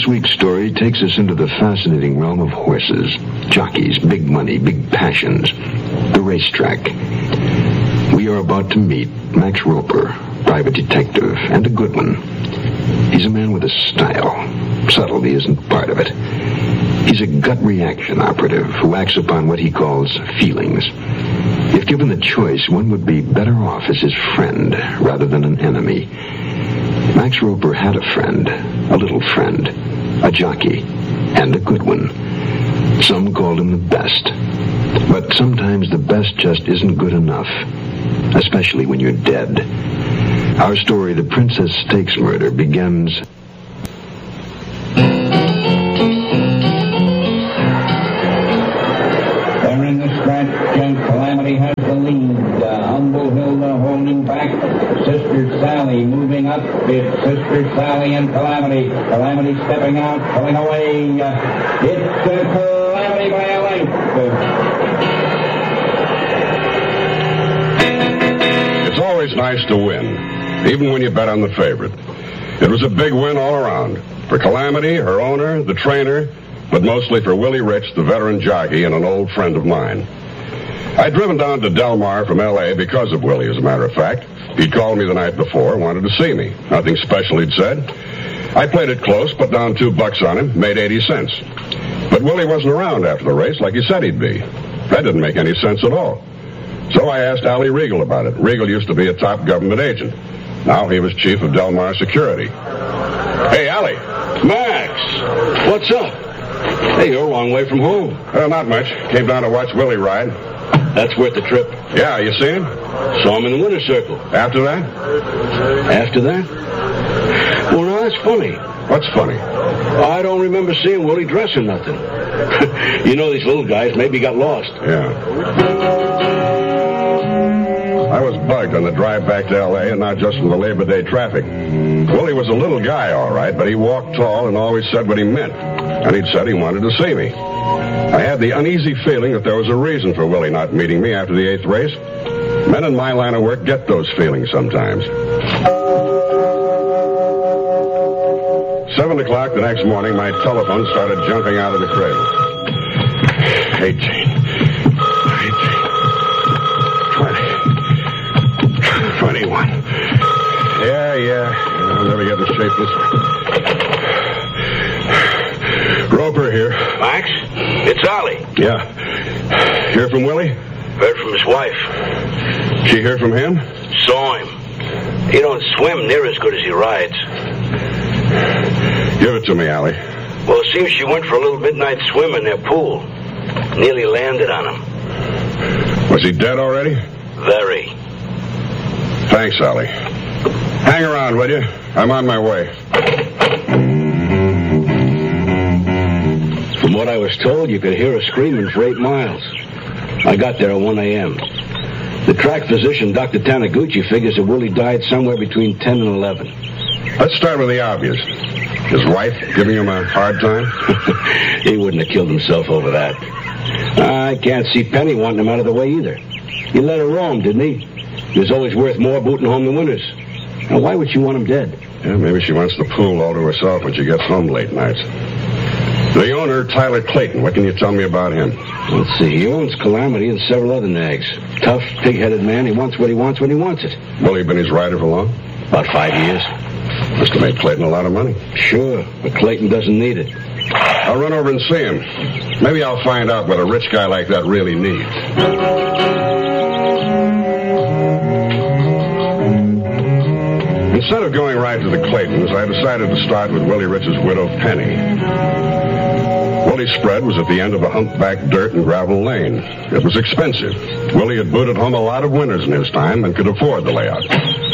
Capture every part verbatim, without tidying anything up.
This week's story takes us into the fascinating realm of horses, jockeys, big money, big passions, the racetrack. We are about to meet Max Roper, private detective, and a good one. He's a man with a style. Subtlety isn't part of it. He's a gut reaction operative who acts upon what he calls feelings. If given the choice, one would be better off as his friend rather than an enemy. Max Roper had a friend, a little friend, a jockey, and a good one. Some called him the best. But sometimes the best just isn't good enough, especially when you're dead. Our story, The Princess Stakes Murder, begins... They're in the scratch, and Calamity has the lead. Uh, Humble Hilda holding back. Sister Sally moving up. It's Sister Sally and Calamity. Calamity stepping out, pulling away. Uh, it's uh, Calamity by a length. It's always nice to win, even when you bet on the favorite. It was a big win all around. For Calamity, her owner, the trainer, but mostly for Willie Rich, the veteran jockey and an old friend of mine. I'd driven down to Del Mar from L A because of Willie, as a matter of fact. He'd called me the night before, wanted to see me. Nothing special, he'd said. I played it close, put down two bucks on him, made eighty cents. But Willie wasn't around after the race like he said he'd be. That didn't make any sense at all. So I asked Allie Regal about it. Regal used to be a top government agent. Now he was chief of Del Mar Security. Hey, Allie. Max, what's up? Hey, you're a long way from home. Well, not much. Came down to watch Willie ride. That's worth the trip. Yeah, you see him? Saw him in the winner's circle. After that? After that? Well, no, that's funny. What's funny? I don't remember seeing Willie dressing nothing. You know, these little guys maybe got lost. Yeah. I was bugged on the drive back to L A, and not just from the Labor Day traffic. Willie was a little guy, all right, but he walked tall and always said what he meant. And he'd said he wanted to see me. I had the uneasy feeling that there was a reason for Willie not meeting me after the eighth race. Men in my line of work get those feelings sometimes. Seven o'clock the next morning, my telephone started jumping out of the cradle. Eighteen. Nineteen. Twenty. Twenty-one. Yeah, yeah. I'll never get in shape this way. Roper here. Max, it's Allie. Yeah. Hear from Willie? Heard from his wife. She hear from him? Saw him. He don't swim near as good as he rides. Give it to me, Allie. Well, it seems she went for a little midnight swim in their pool. Nearly landed on him. Was he dead already? Very. Thanks, Allie. Hang around, will you? I'm on my way. From what I was told, you could hear her screaming for eight miles. I got there at one a.m. The track physician, Doctor Taniguchi, figures that Willie died somewhere between ten and eleven. Let's start with the obvious. His wife giving him a hard time? He wouldn't have killed himself over that. I can't see Penny wanting him out of the way either. He let her roam, didn't he? He was always worth more booting home than winners. Now, why would she want him dead? Yeah, maybe she wants the pool all to herself when she gets home late nights. The owner, Tyler Clayton, what can you tell me about him? Let's see. He owns Calamity and several other nags. Tough, pig-headed man. He wants what he wants when he wants it. Willie been his rider for long? About five years. Must have made Clayton a lot of money. Sure, but Clayton doesn't need it. I'll run over and see him. Maybe I'll find out what a rich guy like that really needs. Instead of going right to the Claytons, I decided to start with Willie Rich's widow, Penny. Willie's spread was at the end of a humpback dirt and gravel lane. It was expensive. Willie had booted home a lot of winners in his time and could afford the layout.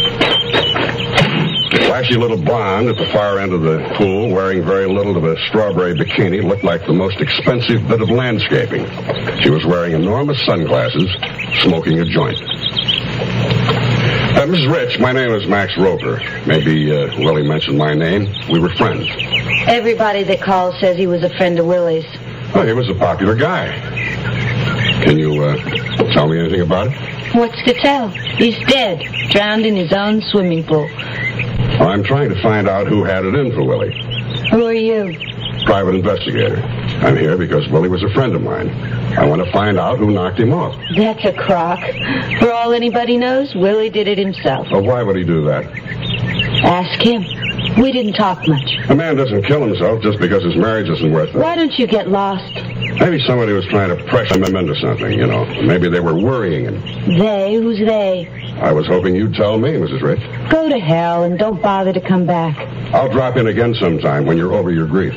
The flashy little blonde at the far end of the pool, wearing very little of a strawberry bikini, looked like the most expensive bit of landscaping. She was wearing enormous sunglasses, smoking a joint. Uh, Missus Rich, my name is Max Roper. Maybe uh, Willie mentioned my name. We were friends. Everybody that calls says he was a friend of Willie's. Well, he was a popular guy. Can you uh, tell me anything about it? What's to tell? He's dead, drowned in his own swimming pool. I'm trying to find out who had it in for Willie. Who are you? Private investigator. I'm here because Willie was a friend of mine. I want to find out who knocked him off. That's a crock. For all anybody knows, Willie did it himself. Well, why would he do that? Ask him. We didn't talk much. A man doesn't kill himself just because his marriage isn't worth it. Why don't you get lost? Maybe somebody was trying to pressure him into something, you know. Maybe they were worrying him. They? Who's they? I was hoping you'd tell me, Missus Rich. Go to hell and don't bother to come back. I'll drop in again sometime when you're over your grief.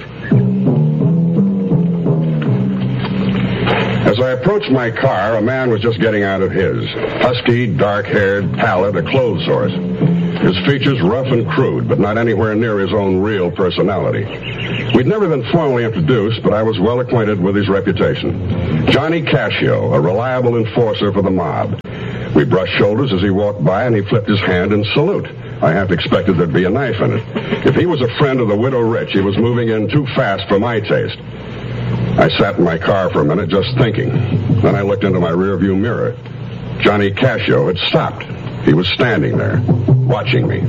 As I approached my car, a man was just getting out of his. Husky, dark-haired, pallid, a clothes horse. His features rough and crude, but not anywhere near his own real personality. We'd never been formally introduced, but I was well acquainted with his reputation. Johnny Cascio, a reliable enforcer for the mob. We brushed shoulders as he walked by, and he flipped his hand in salute. I half expected there'd be a knife in it. If he was a friend of the Widow Rich, he was moving in too fast for my taste. I sat in my car for a minute just thinking. Then I looked into my rearview mirror. Johnny Cascio had stopped. He was standing there, watching me.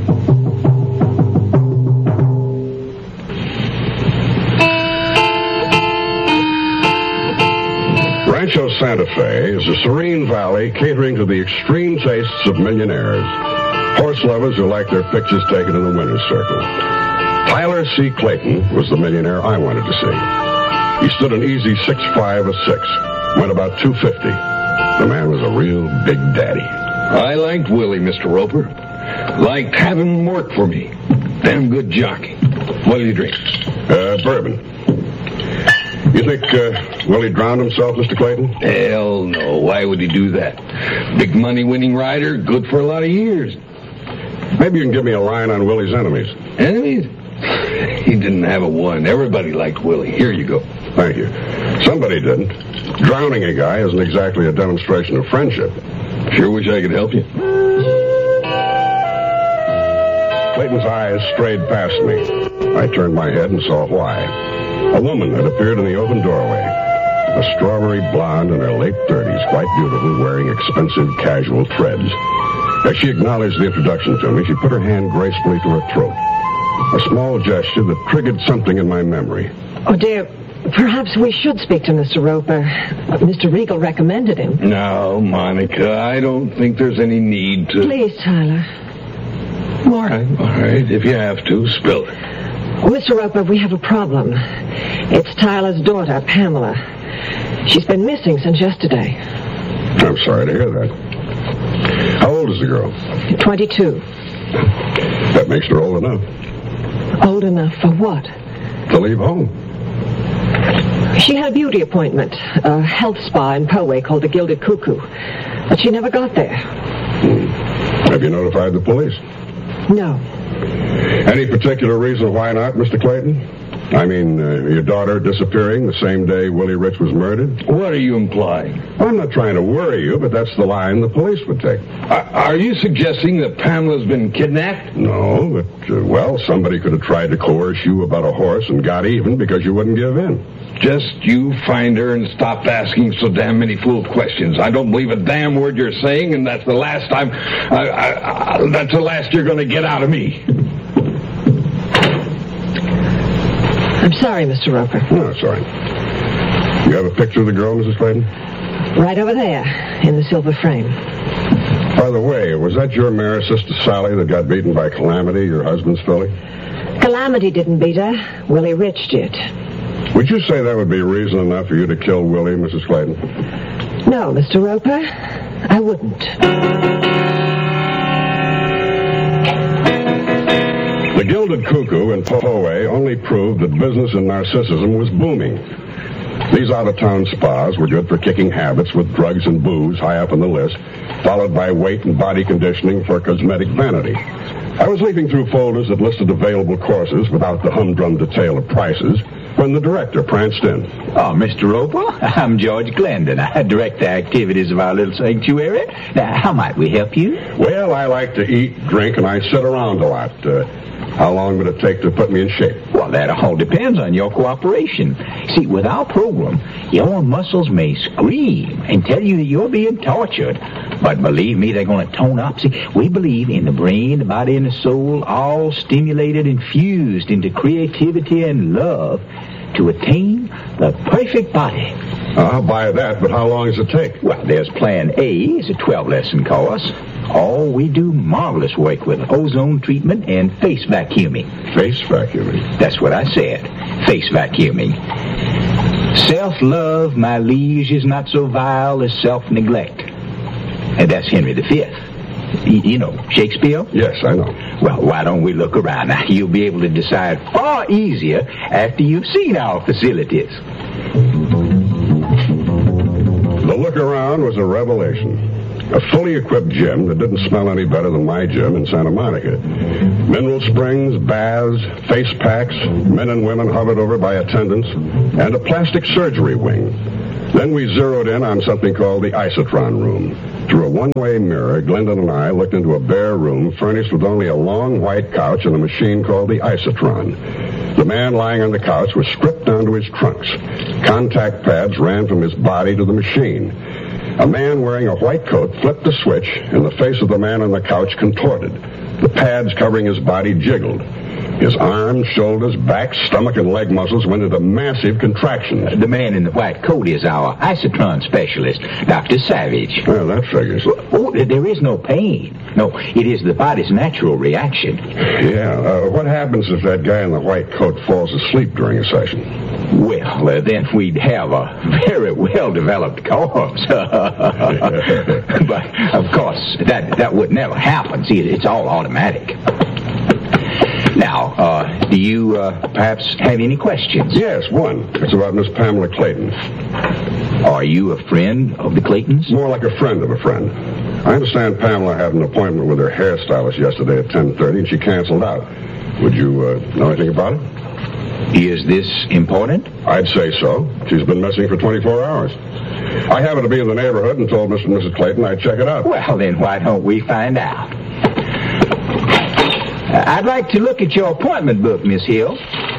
Rancho Santa Fe is a serene valley catering to the extreme tastes of millionaires. Horse lovers who like their pictures taken in the winner's circle. Tyler C. Clayton was the millionaire I wanted to see. He stood an easy six five or six, went about two fifty. The man was a real big daddy. I liked Willie, Mister Roper. Liked having him work for me. Damn good jockey. What'll you drink? Uh, bourbon. You think uh, Willie drowned himself, Mister Clayton? Hell no. Why would he do that? Big money-winning rider, good for a lot of years. Maybe you can give me a line on Willie's enemies. Enemies? He didn't have a one. Everybody liked Willie. Here you go. Thank you. Somebody didn't. Drowning a guy isn't exactly a demonstration of friendship. Sure wish I could help you. Clayton's eyes strayed past me. I turned my head and saw why. A woman had appeared in the open doorway. A strawberry blonde in her late thirties, quite beautiful, wearing expensive casual threads. As she acknowledged the introduction to me, she put her hand gracefully to her throat. A small gesture that triggered something in my memory. Oh, dear, perhaps we should speak to Mister Roper. Mister Regal recommended him. No, Monica, I don't think there's any need to... Please, Tyler. All right, all right, if you have to, spill it. Mister Roper, we have a problem. It's Tyler's daughter, Pamela. She's been missing since yesterday. I'm sorry to hear that. How old is the girl? twenty-two. That makes her old enough. Old enough for what? To leave home. She had a beauty appointment, a health spa in Poway called the Gilded Cuckoo. But she never got there. Hmm. Have you notified the police? No. Any particular reason why not, Mister Clayton? I mean, uh, your daughter disappearing the same day Willie Rich was murdered? What are you implying? I'm not trying to worry you, but that's the line the police would take. Are, are you suggesting that Pamela's been kidnapped? No, but, uh, well, somebody could have tried to coerce you about a horse and got even because you wouldn't give in. Just you find her and stop asking so damn many fool questions. I don't believe a damn word you're saying, and that's the last time... I, I, I, that's the last you're going to get out of me. I'm sorry, Mister Roper. No, sorry. You have a picture of the girl, Missus Clayton? Right over there, in the silver frame. By the way, was that your mare, Sister Sally, that got beaten by Calamity, your husband's filly? Calamity didn't beat her. Willie Rich did. Would you say that would be reason enough for you to kill Willie, Missus Clayton? No, Mister Roper, I wouldn't. The Gilded Cuckoo in Poway only proved that business in Narcissism was booming. These out-of-town spas were good for kicking habits with drugs and booze high up on the list, followed by weight and body conditioning for cosmetic vanity. I was leafing through folders that listed available courses without the humdrum detail of prices when the director pranced in. Oh, Mister Roper, I'm George Glendon. I direct the activities of our little sanctuary. Now, how might we help you? Well, I like to eat, drink, and I sit around a lot. Uh, How long would it take to put me in shape? Well, that all depends on your cooperation. See, with our program, your muscles may scream and tell you that you're being tortured. But believe me, they're going to tone up. See, we believe in the brain, the body, and the soul, all stimulated and fused into creativity and love to attain the perfect body. I'll buy that, but how long does it take? Well, there's Plan A. It's a twelve-lesson course. Oh, we do marvelous work with ozone treatment and face vacuuming. Face vacuuming? That's what I said. Face vacuuming. Self-love, my liege, is not so vile as self-neglect. And that's Henry the Fifth. Y- you know, Shakespeare? Yes, I know. Well, why don't we look around? Now, you'll be able to decide far easier after you've seen our facilities. The look around was a revelation. A fully equipped gym that didn't smell any better than my gym in Santa Monica. Mineral springs, baths, face packs, men and women hovered over by attendants, and a plastic surgery wing. Then we zeroed in on something called the isotron room. Through a one-way mirror, Glendon and I looked into a bare room furnished with only a long white couch and a machine called the isotron. The man lying on the couch was stripped down to his trunks. Contact pads ran from his body to the machine. A man wearing a white coat flipped the switch, and the face of the man on the couch contorted. The pads covering his body jiggled. His arms, shoulders, back, stomach, and leg muscles went into massive contractions. The man in the white coat is our isotron specialist, Doctor Savage. Well, that figures. Oh, there is no pain. No, it is the body's natural reaction. Yeah. Uh, what happens if that guy in the white coat falls asleep during a session? Well, uh, then we'd have a very well-developed corpse. But, of course, that, that would never happen. See, it's all automatic. Now, uh, do you uh, perhaps have any questions? Yes, one. It's about Miss Pamela Clayton. Are you a friend of the Claytons? More like a friend of a friend. I understand Pamela had an appointment with her hairstylist yesterday at ten thirty, and she canceled out. Would you uh, know anything about it? Is this important? I'd say so. She's been missing for twenty-four hours. I happened to be in the neighborhood and told Mister and Missus Clayton I'd check it out. Well, then why don't we find out? I'd like to look at your appointment book, Miss Hill.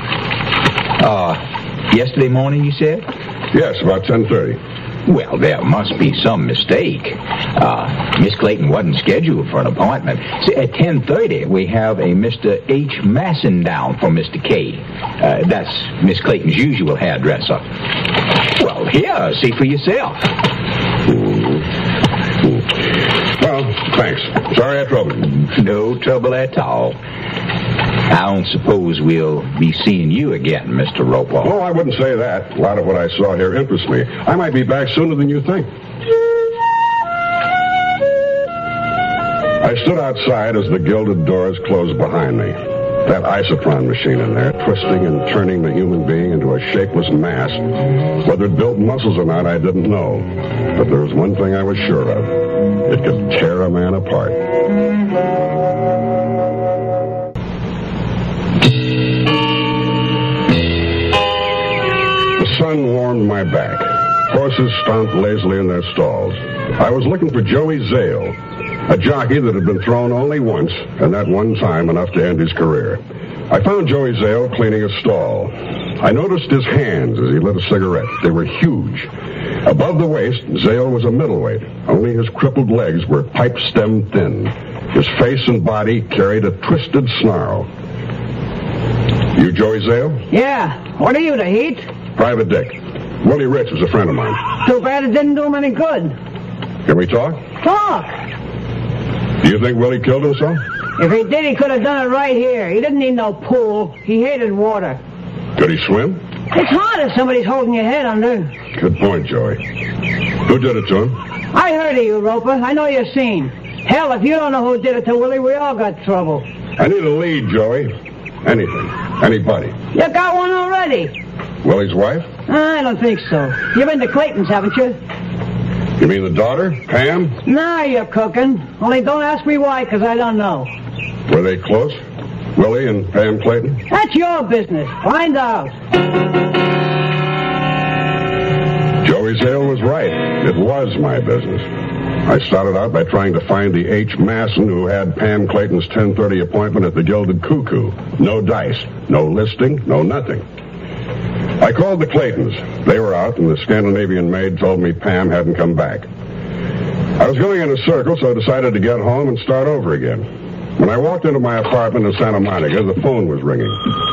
Uh, yesterday morning, you said? Yes, about ten thirty. Well, there must be some mistake. Uh, Miss Clayton wasn't scheduled for an appointment. See, at ten thirty, we have a Mister H. Masson down for Mister K. Uh, that's Miss Clayton's usual hairdresser. Well, here, see for yourself. Well, thanks. Sorry I troubled you. No trouble at all. I don't suppose we'll be seeing you again, Mister Roper. Oh, I wouldn't say that. A lot of what I saw here interests me. I might be back sooner than you think. I stood outside as the gilded doors closed behind me. That isotron machine in there, twisting and turning the human being into a shapeless mass. Whether it built muscles or not, I didn't know. But there was one thing I was sure of. It could tear a man apart. The sun warmed my back. Horses stomped lazily in their stalls. I was looking for Joey Zale, a jockey that had been thrown only once, and that one time enough to end his career. I found Joey Zale cleaning a stall. I noticed his hands as he lit a cigarette. They were huge. Above the waist, Zale was a middleweight. Only his crippled legs were pipe-stem thin. His face and body carried a twisted snarl. You Joey Zale? Yeah. What are you, the Heat? Private Dick. Willie Rich was a friend of mine. Too bad it didn't do him any good. Can we talk? Talk. Do you think Willie killed himself? If he did, he could have done it right here. He didn't need no pool. He hated water. Could he swim? It's hard if somebody's holding your head under. Good point, Joey. Who did it to him? I heard of you, Roper. I know you're seen. Hell, if you don't know who did it to Willie, we all got trouble. I need a lead, Joey. Anything. Anybody. You got one already. Willie's wife? I don't think so. You've been to Clayton's, haven't you? You mean the daughter, Pam? Now you're cooking. Only don't ask me why, because I don't know. Were they close? Willie and Pam Clayton? That's your business. Find out. Joey Zale was right. It was my business. I started out by trying to find the H. Masson who had Pam Clayton's ten thirty appointment at the Gilded Cuckoo. No dice, no listing, no nothing. I called the Claytons. They were out, and the Scandinavian maid told me Pam hadn't come back. I was going in a circle, so I decided to get home and start over again. When I walked into my apartment in Santa Monica, the phone was ringing.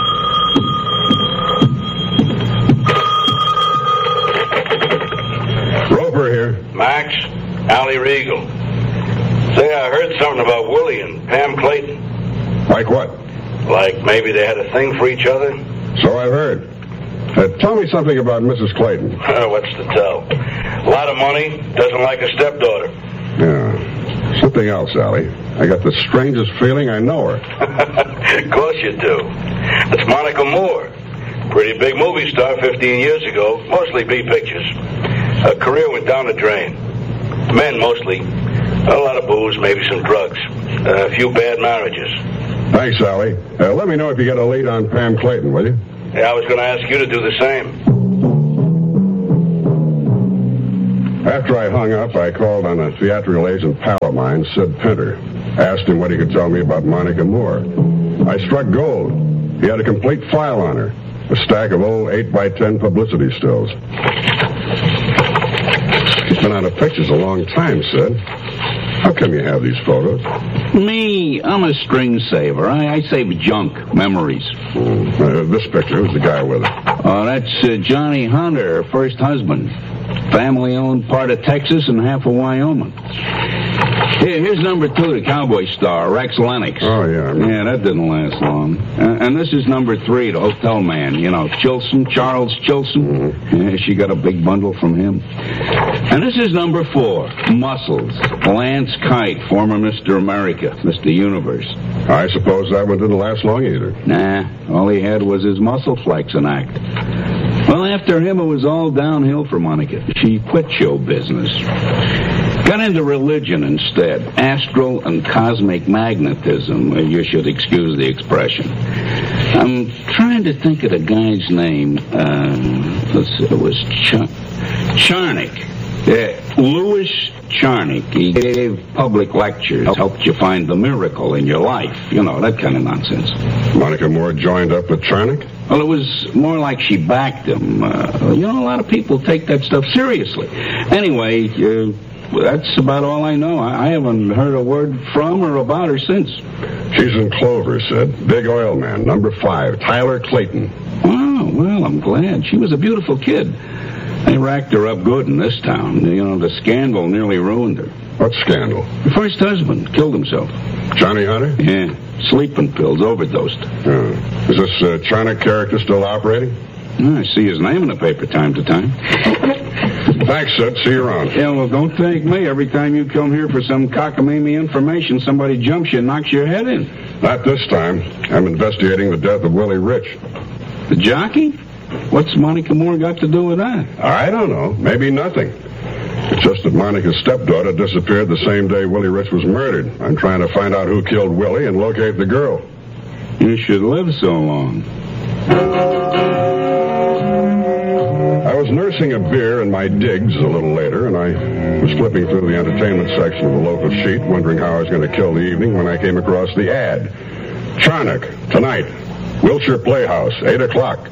Roper here. Max, Allie Regal. Say, I heard something about Willie and Pam Clayton. Like what? Like maybe they had a thing for each other? So I've heard. Uh, tell me something about Missus Clayton. What's to tell? A lot of money, doesn't like a stepdaughter. Yeah. Something else, Allie. I got the strangest feeling I know her. Of course you do. It's Monica Moore. Pretty big movie star fifteen years ago, mostly B pictures. Her career went down the drain. Men mostly. A lot of booze, maybe some drugs. A few bad marriages. Thanks, Allie. Uh, let me know if you get a lead on Pam Clayton, will you? Yeah, I was going to ask you to do the same. After I hung up, I called on a theatrical agent pal of mine, Sid Pinter. Asked him what he could tell me about Monica Moore. I struck gold. He had a complete file on her. A stack of old eight by ten publicity stills. She's been out of pictures a long time, Sid. How come you have these photos? Me, I'm a string saver. I, I save junk, memories. Mm. Uh, this picture, who's the guy with her? Oh, that's uh, Johnny Hunter, her first husband. Family-owned part of Texas and half of Wyoming. Here, here's number two, the cowboy star, Rex Lennox. Oh, yeah. Yeah, that didn't last long. Uh, and this is number three, the hotel man. You know, Chilson, Charles Chilson. Mm-hmm. Yeah, she got a big bundle from him. And this is number four, Muscles. Lance Kite, former Mister America, Mister Universe. I suppose that one didn't last long either. Nah, all he had was his muscle flexing act. Well, after him, it was all downhill for Monica. She quit show business. Got into religion instead. Astral and cosmic magnetism. You should excuse the expression. I'm trying to think of the guy's name. Uh, let's see, it was Ch- Charnock. Yeah, Louis Charnock. He gave public lectures, helped you find the miracle in your life. You know, that kind of nonsense. Monica Moore joined up with Charnock? Well, it was more like she backed him. Uh, you know, a lot of people take that stuff seriously. Anyway, uh, that's about all I know. I, I haven't heard a word from or about her since. She's in Clover, Sid. Big oil man, number five, Tyler Clayton. Oh, well, I'm glad. She was a beautiful kid. They racked her up good in this town. You know, the scandal nearly ruined her. What scandal? Her first husband killed himself. Johnny Hunter? Yeah, sleeping pills, overdosed. Uh, is this uh, Charnock character still operating? I see his name in the paper time to time. Thanks, Sid. See you around. Yeah, well, don't thank me. Every time you come here for some cockamamie information, somebody jumps you and knocks your head in. Not this time. I'm investigating the death of Willie Rich. The jockey? What's Monica Moore got to do with that? I don't know. Maybe nothing. It's just that Monica's stepdaughter disappeared the same day Willie Rich was murdered. I'm trying to find out who killed Willie and locate the girl. You should live so long. I was nursing a beer in my digs a little later, and I was flipping through the entertainment section of the local sheet, wondering how I was going to kill the evening when I came across the ad. Charnock, tonight, Wilshire Playhouse, eight o'clock.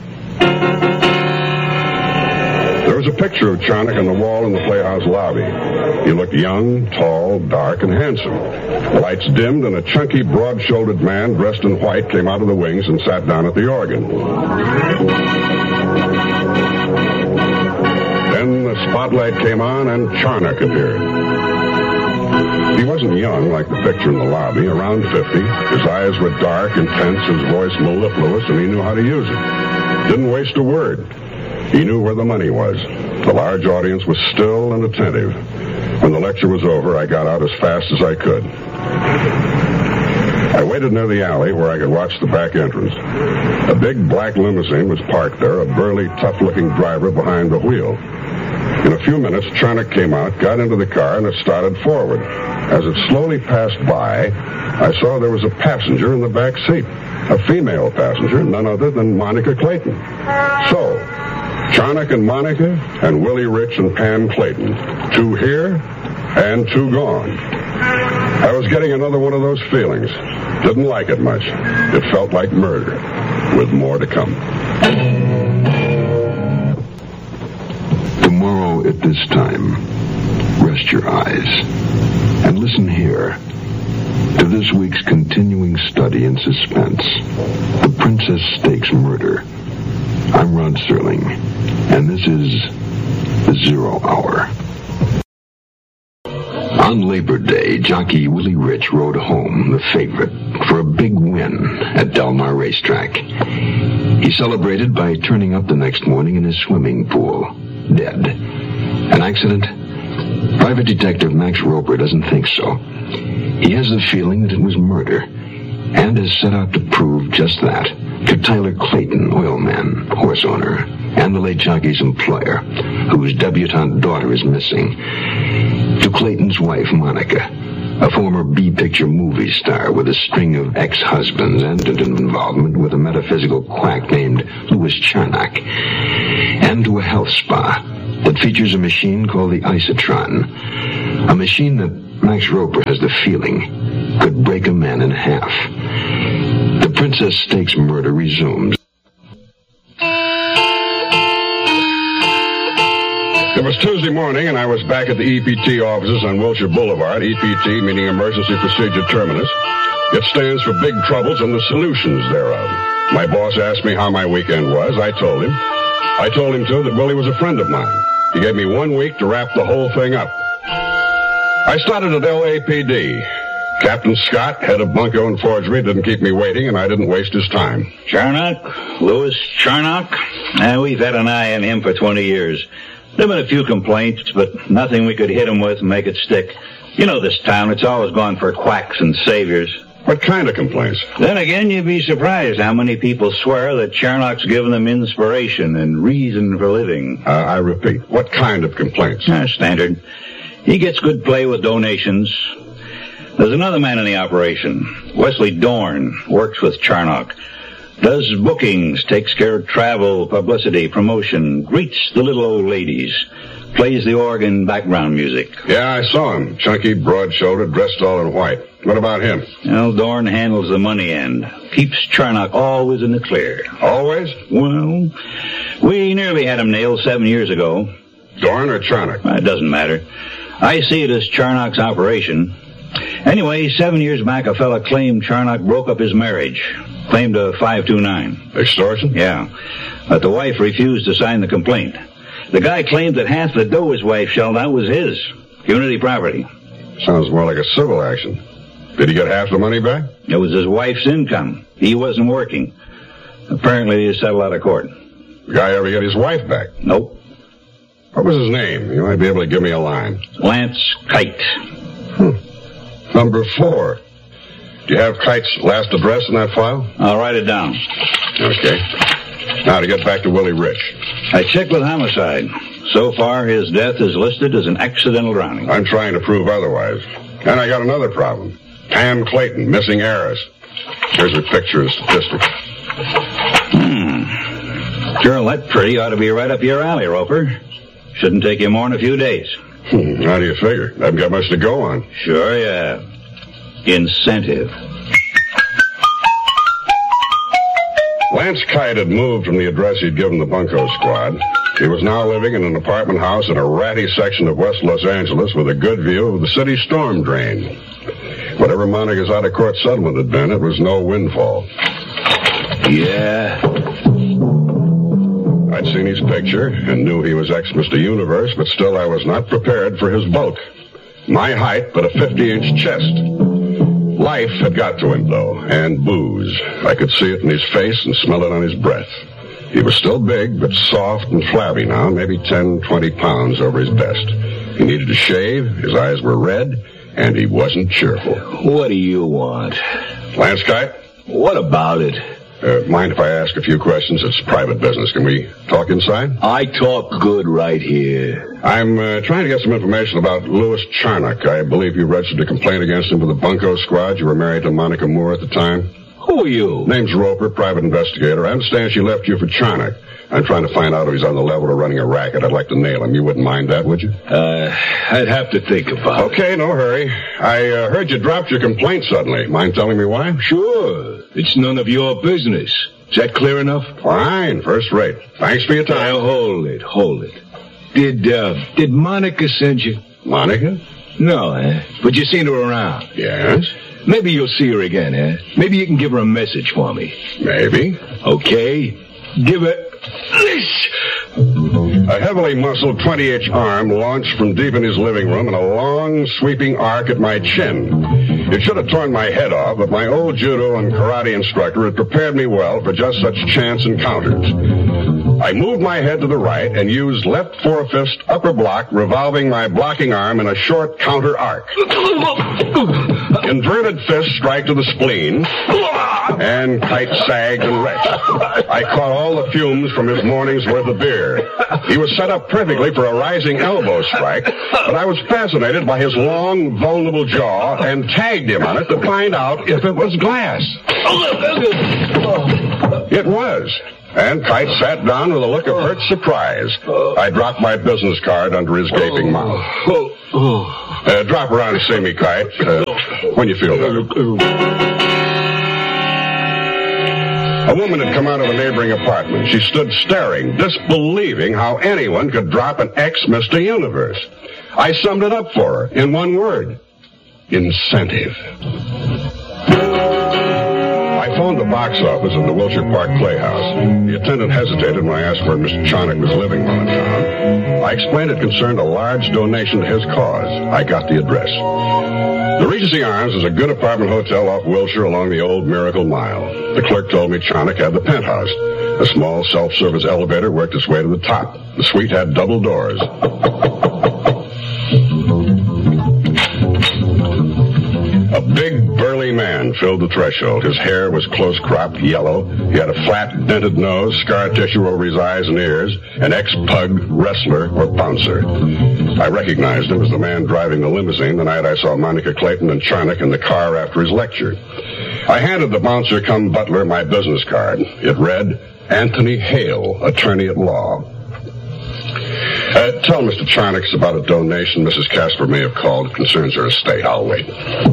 There was a picture of Charnock on the wall in the Playhouse lobby. He looked young, tall, dark, and handsome. The lights dimmed, and a chunky, broad-shouldered man dressed in white came out of the wings and sat down at the organ. Then the spotlight came on, and Charnock appeared. He wasn't young like the picture in the lobby, around fifty. His eyes were dark, intense, his voice mellifluous, and he knew how to use it. Didn't waste a word. He knew where the money was. The large audience was still and attentive. When the lecture was over, I got out as fast as I could. I waited near the alley where I could watch the back entrance. A big black limousine was parked there, a burly, tough-looking driver behind the wheel. In a few minutes, Charnock came out, got into the car, and it started forward. As it slowly passed by, I saw there was a passenger in the back seat. A female passenger, none other than Monica Clayton. So, Charnock and Monica, and Willie Rich and Pam Clayton. Two here, and two gone. I was getting another one of those feelings. Didn't like it much. It felt like murder, with more to come. Tomorrow at this time, rest your eyes and listen here to this week's continuing study in suspense, The Princess Stakes Murder. I'm Rod Serling, and this is The Zero Hour. On Labor Day, jockey Willie Rich rode home, the favorite, for a big win at Del Mar Racetrack. He celebrated by turning up the next morning in his swimming pool, dead. An accident? Private Detective Max Roper doesn't think so. He has the feeling that it was murder, and has set out to prove just that to Tyler Clayton, oilman, horse owner, and the late jockey's employer, whose debutante daughter is missing. To Clayton's wife, Monica, a former B-picture movie star with a string of ex-husbands and an involvement with a metaphysical quack named Louis Charnock. And to a health spa that features a machine called the Isotron, a machine that Max Roper has the feeling could break a man in half. The Princess Stakes Murder resumes. It was Tuesday morning, and I was back at the E P T offices on Wilshire Boulevard. E P T meaning Emergency Procedure Terminus. It stands for Big Troubles and the Solutions thereof. My boss asked me how my weekend was. I told him. I told him, too, that Willie was a friend of mine. He gave me one week to wrap the whole thing up. I started at L A P D. Captain Scott, head of bunco and forgery, didn't keep me waiting, and I didn't waste his time. Charnock? Louis Charnock? Uh, we've had an eye on him for twenty years. There have been a few complaints, but nothing we could hit him with and make it stick. You know this town, it's always gone for quacks and saviors. What kind of complaints? Then again, you'd be surprised how many people swear that Charnock's given them inspiration and reason for living. Uh, I repeat, what kind of complaints? Uh, standard. He gets good play with donations. There's another man in the operation, Wesley Dorn, works with Charnock. Does bookings, takes care of travel, publicity, promotion, greets the little old ladies, plays the organ, background music. Yeah, I saw him. Chunky, broad-shouldered, dressed all in white. What about him? Well, Dorn handles the money end. Keeps Charnock always in the clear. Always? Well, we nearly had him nailed seven years ago. Dorn or Charnock? It doesn't matter. I see it as Charnock's operation. Anyway, seven years back, a fella claimed Charnock broke up his marriage. Claimed a five two nine. Extortion? Yeah. But the wife refused to sign the complaint. The guy claimed that half the dough his wife shelled out was his. Community property. Sounds more like a civil action. Did he get half the money back? It was his wife's income. He wasn't working. Apparently, he settled out of court. The guy ever get his wife back? Nope. What was his name? You might be able to give me a line. Lance Kite. Hmm. Number four. Do you have Kite's last address in that file? I'll write it down. Okay. Now to get back to Willie Rich. I checked with homicide. So far, his death is listed as an accidental drowning. I'm trying to prove otherwise. And I got another problem. Pam Clayton, missing heiress. Here's her picture and statistics. Hmm. Girl that pretty ought to be right up your alley, Roper. Shouldn't take you more than a few days. Hmm. How do you figure? I haven't got much to go on. Sure you have. Incentive. Lance Kite had moved from the address he'd given the bunco squad. He was now living in an apartment house in a ratty section of West Los Angeles with a good view of the city storm drain. Whatever Monica's out-of-court settlement had been, it was no windfall. Yeah. I'd seen his picture and knew he was ex-Mister Universe, but still I was not prepared for his bulk. My height, but a fifty-inch chest. Life had got to him, though, and booze. I could see it in his face and smell it on his breath. He was still big, but soft and flabby now, maybe ten, twenty pounds over his best. He needed to shave, his eyes were red, and he wasn't cheerful. What do you want? Lance Kite? What about it? Uh, mind if I ask a few questions? It's private business. Can we talk inside? I talk good right here. I'm uh, trying to get some information about Louis Charnock. I believe you registered a complaint against him for the bunco squad. You were married to Monica Moore at the time. Who are you? Name's Roper, private investigator. I understand she left you for Charnock. I'm trying to find out if he's on the level of running a racket. I'd like to nail him. You wouldn't mind that, would you? Uh, I'd have to think about it. Okay, no hurry. I uh, heard you dropped your complaint suddenly. Mind telling me why? Sure. It's none of your business. Is that clear enough? Fine, first rate. Thanks for your time. Now, hold it, hold it. Did, uh, did Monica send you? Monica? No, eh? But you seen her around? Yes. Maybe you'll see her again, eh? Maybe you can give her a message for me. Maybe. Okay. Give her this. A heavily muscled twenty-inch arm launched from deep in his living room in a long, sweeping arc at my chin. It should have torn my head off, but my old judo and karate instructor had prepared me well for just such chance encounters. I moved my head to the right and used left four-fist upper block, revolving my blocking arm in a short counter arc. Inverted fist strike to the spleen, and Kite sagged and retched. I caught all the fumes from his morning's worth of beer. He was set up perfectly for a rising elbow strike, but I was fascinated by his long, vulnerable jaw and tagged him on it to find out if it was glass. It was. And Kite sat down with a look of hurt surprise. I dropped my business card under his gaping mouth. Uh, drop around and see me, Kite, uh, when you feel better. A woman had come out of a neighboring apartment. She stood staring, disbelieving how anyone could drop an ex-Mister Universe. I summed it up for her in one word. Incentive. I phoned the box office at the Wilshire Park Playhouse. The attendant hesitated when I asked where Mister Charnock was living while in town. I explained it concerned a large donation to his cause. I got the address. The Regency Arms is a good apartment hotel off Wilshire along the old Miracle Mile. The clerk told me Charnock had the penthouse. A small self-service elevator worked its way to the top. The suite had double doors. A big, burly man filled the threshold. His hair was close-cropped yellow. He had a flat, dented nose, scar tissue over his eyes and ears, an ex-pug, wrestler, or bouncer. I recognized him as the man driving the limousine the night I saw Monica Clayton and Charnock in the car after his lecture. I handed the bouncer-cum butler my business card. It read, Anthony Hale, attorney at law. Uh, tell Mister Charnock about a donation Missus Casper may have called. It concerns her estate. I'll wait.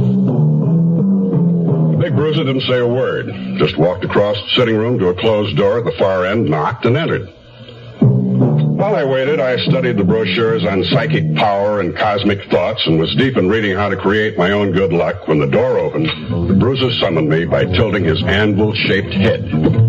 Big Bruiser didn't say a word. Just walked across the sitting room to a closed door at the far end, knocked, and entered. While I waited, I studied the brochures on psychic power and cosmic thoughts and was deep in reading how to create my own good luck when the door opened. The Bruiser summoned me by tilting his anvil-shaped head.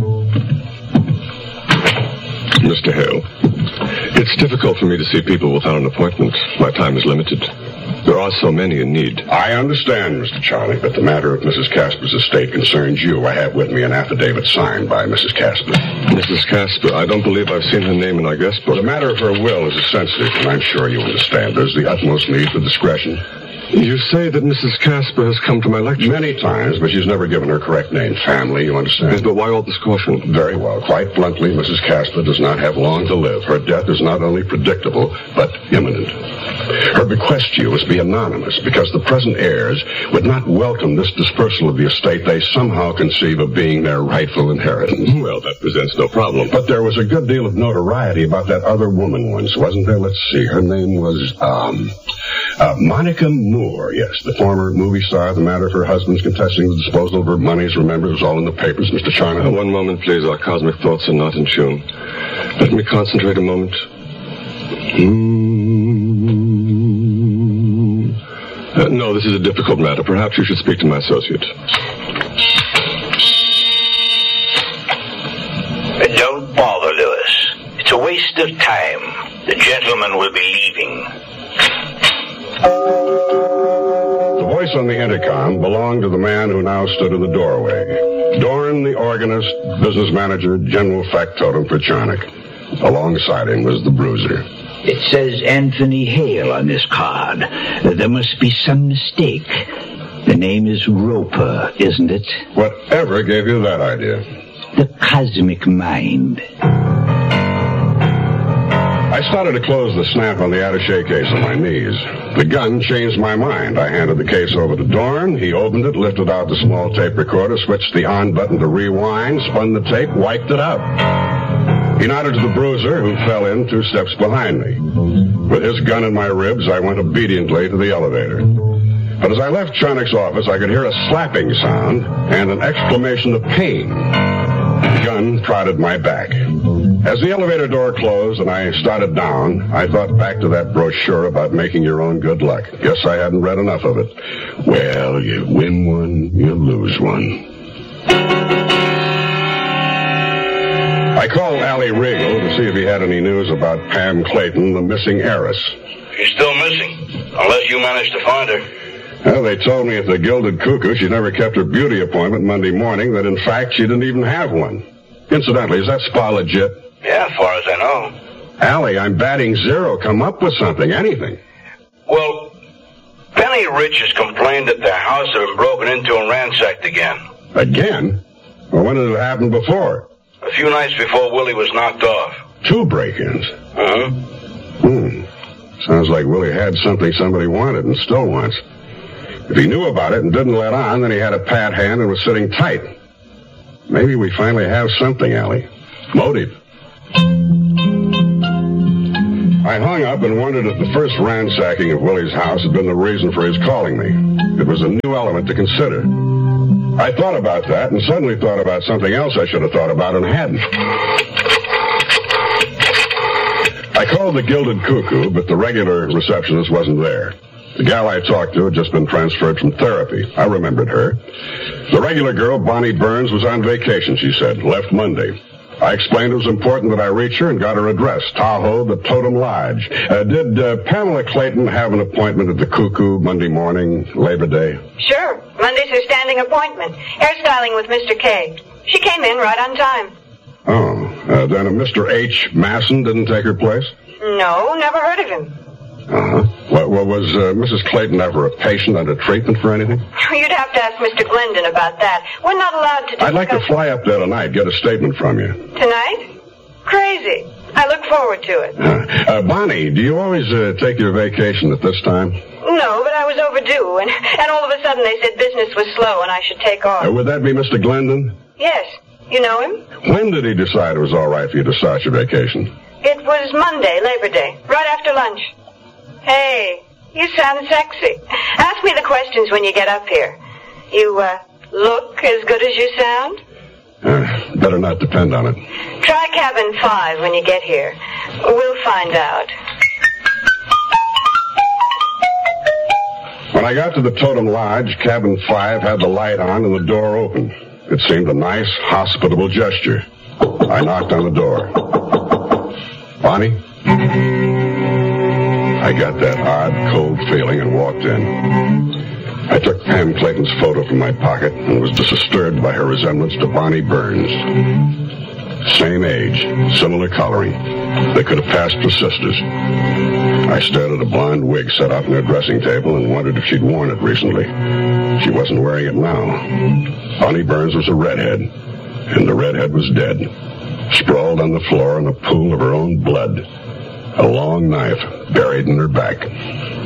Mister Hale, it's difficult for me to see people without an appointment. My time is limited. There are so many in need. I understand, Mister Charnock, but the matter of Missus Casper's estate concerns you. I have with me an affidavit signed by Missus Casper. Missus Casper? I don't believe I've seen her name in our guest book. The matter of her will is sensitive, and I'm sure you understand. There's the utmost need for discretion. You say that Missus Casper has come to my lecture? Many times, but she's never given her correct name. Family, you understand? Yes, but why all this caution? Very well. Quite bluntly, Missus Casper does not have long to live. Her death is not only predictable, but imminent. Her bequest to you must be anonymous, because the present heirs would not welcome this dispersal of the estate they somehow conceive of being their rightful inheritance. Well, that presents no problem. But there was a good deal of notoriety about that other woman once, wasn't there? Let's see. Her name was, um... Uh, Monica Moore, yes, the former movie star. The matter of her husband's contesting the disposal of her monies. Remember, it was all in the papers, Mister Charnock. Uh, one moment, please. Our cosmic thoughts are not in tune. Let me concentrate a moment. Mm. Uh, no, this is a difficult matter. Perhaps you should speak to my associate. Don't bother, Lewis. It's a waste of time. The gentleman will be leaving. The voice on the intercom belonged to the man who now stood in the doorway. Dorn, the organist, business manager, general factotum for Charnock. Alongside him was the Bruiser. It says Anthony Hale on this card. There must be some mistake. The name is Roper, isn't it? Whatever gave you that idea? The cosmic mind. I I started to close the snap on the attaché case on my knees. The gun changed my mind. I handed the case over to Dorn. He opened it, lifted out the small tape recorder, switched the on button to rewind, spun the tape, wiped it out. He nodded to the bruiser, who fell in two steps behind me. With his gun in my ribs, I went obediently to the elevator. But as I left Charnock's office, I could hear a slapping sound and an exclamation of pain. The gun prodded my back. As the elevator door closed and I started down, I thought back to that brochure about making your own good luck. Guess I hadn't read enough of it. Well, you win one, you lose one. I called Allie Regal to see if he had any news about Pam Clayton, the missing heiress. She's still missing, unless you managed to find her. Well, they told me at the Gilded Cuckoo she never kept her beauty appointment Monday morning, that in fact she didn't even have one. Incidentally, is that spa legit? Yeah, as far as I know. Allie, I'm batting zero. Come up with something, anything. Well, Penny Rich has complained that their house had been broken into and ransacked again. Again? Well, when did it happen before? A few nights before Willie was knocked off. Two break-ins? Uh-huh. Hmm. Sounds like Willie had something somebody wanted and still wants. If he knew about it and didn't let on, then he had a pat hand and was sitting tight. Maybe we finally have something, Allie. Motive. I hung up and wondered if the first ransacking of Willie's house had been the reason for his calling me. It was a new element to consider. I thought about that and suddenly thought about something else I should have thought about and hadn't. I called the Gilded Cuckoo, but the regular receptionist wasn't there. The gal I talked to had just been transferred from therapy. I remembered her. The regular girl, Bonnie Burns, was on vacation, she said, left Monday. I explained it was important that I reach her and got her address, Tahoe, the Totem Lodge. Uh, did uh, Pamela Clayton have an appointment at the Cuckoo Monday morning, Labor Day? Sure. Monday's her standing appointment. Hairstyling with Mister K. She came in right on time. Oh, uh, then a Mister H. Masson didn't take her place? No, never heard of him. Uh-huh. What, what, was uh, Missus Clayton ever a patient under treatment for anything? You'd have to ask Mister Glendon about that. We're not allowed to discuss... I'd like to fly up there tonight, get a statement from you. Tonight? Crazy. I look forward to it. Uh, uh, Bonnie, do you always uh, take your vacation at this time? No, but I was overdue, and, and all of a sudden they said business was slow and I should take off. Uh, would that be Mister Glendon? Yes. You know him? When did he decide it was all right for you to start your vacation? It was Monday, Labor Day, right after lunch. Hey, you sound sexy. Ask me the questions when you get up here. You, uh, look as good as you sound? Uh, better not depend on it. Try cabin five when you get here. We'll find out. When I got to the Totem Lodge, cabin five had the light on and the door open. It seemed a nice, hospitable gesture. I knocked on the door. Bonnie? I got that odd, cold feeling and walked in. I took Pam Clayton's photo from my pocket and was disturbed by her resemblance to Bonnie Burns. Same age, similar coloring. They could have passed for sisters. I stared at a blonde wig set up on her dressing table and wondered if she'd worn it recently. She wasn't wearing it now. Bonnie Burns was a redhead, and the redhead was dead, sprawled on the floor in a pool of her own blood. A long knife buried in her back.